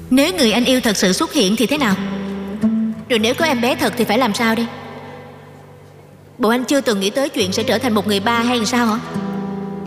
Nếu người anh yêu thật sự xuất hiện thì thế nào? Rồi nếu có em bé thật thì phải làm sao đây? Bộ anh chưa từng nghĩ tới chuyện sẽ trở thành một người ba hay sao hả?